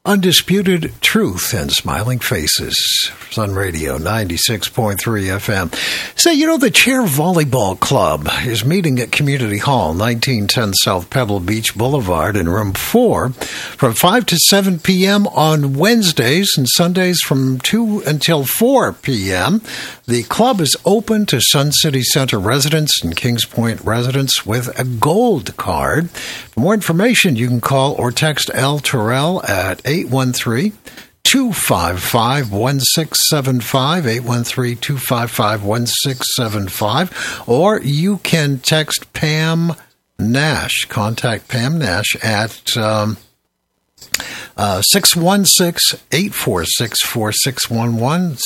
Undisputed Truth and Smiling Faces. Sun Radio 96.3 FM. Say, the Chair Volleyball Club is meeting at Community Hall, 1910 South Pebble Beach Boulevard in room 4 from 5 to 7 p.m. on Wednesdays and Sundays from 2 until 4 p.m. The club is open to Sun City Center residents and Kings Point residents with a gold card. For more information, you can call or text L. Terrell at 813-255-1675, 813-255-1675, or you can text Pam Nash. Contact Pam Nash at 616-846-4611,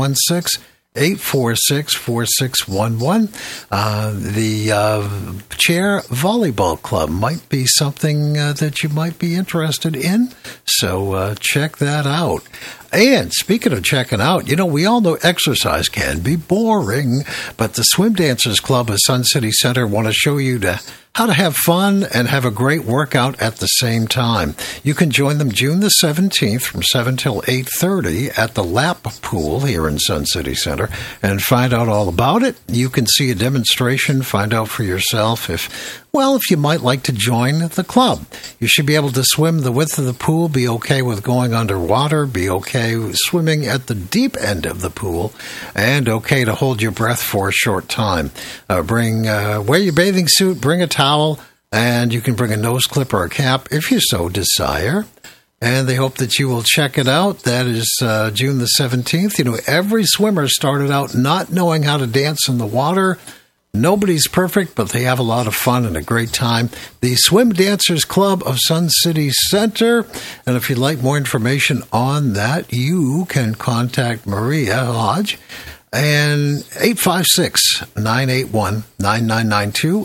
616-846-4611. The Chair Volleyball Club might be something that you might be interested in, so check that out. And speaking of checking out, we all know exercise can be boring, but the Swim Dancers Club of Sun City Center want to show you how to have fun and have a great workout at the same time. You can join them June the 17th from 7 till 8:30 at the Lap Pool here in Sun City Center and find out all about it. You can see a demonstration, find out for yourself if you might like to join the club. You should be able to swim the width of the pool, be okay with going underwater, be okay with swimming at the deep end of the pool, and okay to hold your breath for a short time. Wear your bathing suit, bring a towel, and you can bring a nose clip or a cap if you so desire. And they hope that you will check it out. That is June the 17th. Every swimmer started out not knowing how to dance in the water. Nobody's perfect, but they have a lot of fun and a great time. The Swim Dancers Club of Sun City Center. And if you'd like more information on that, you can contact Maria Hodge and 856-981-9992,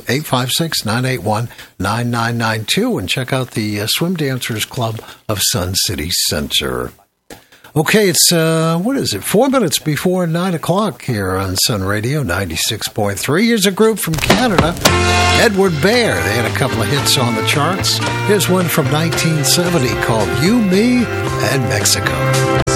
856-981-9992, and check out the Swim Dancers Club of Sun City Center. Okay, it's, 4 minutes before 9 o'clock here on Sun Radio 96.3. Here's a group from Canada, Edward Bear. They had a couple of hits on the charts. Here's one from 1970 called You, Me, and Mexico.